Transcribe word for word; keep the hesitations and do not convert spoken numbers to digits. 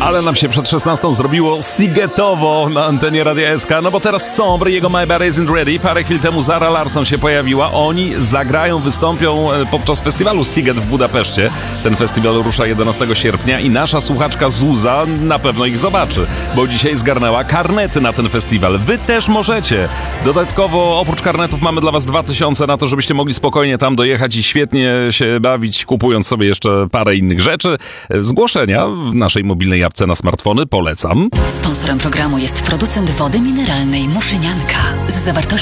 Ale nam się przed szesnastą zrobiło sigetowo na antenie Radia S K, no bo teraz Sombre, jego My Body Isn't Ready. Parę chwil temu Zara Larsson się pojawiła. Oni zagrają, wystąpią podczas festiwalu Siget w Budapeszcie. Ten festiwal rusza jedenastego sierpnia i nasza słuchaczka Zuza na pewno ich zobaczy, bo dzisiaj zgarnęła karnety na ten festiwal. Wy też możecie. Dodatkowo oprócz karnetów mamy dla was dwa tysiące na to, żebyście mogli spokojnie tam dojechać i świetnie się bawić, kupując sobie jeszcze parę innych rzeczy. Zgłoszenia w naszej mobilnej apce na smartfony polecam. Sponsorem programu jest producent wody mineralnej Muszynianka z zawartością